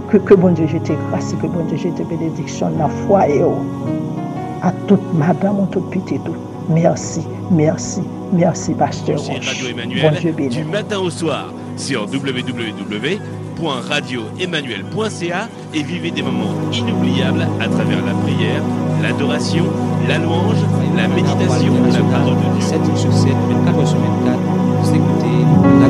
Que bon Dieu, je te grâce, que bon Dieu, je te bénédiction dans la foi et à toute madame, toute petite. Merci, merci, merci, pasteur. Radio Emmanuel, du matin au soir sur www.radioemmanuel.ca et vivez des moments inoubliables à travers la prière, l'adoration, la louange, la méditation, la parole de Dieu. 7 sur 7, 24 sur 24, vous écoutez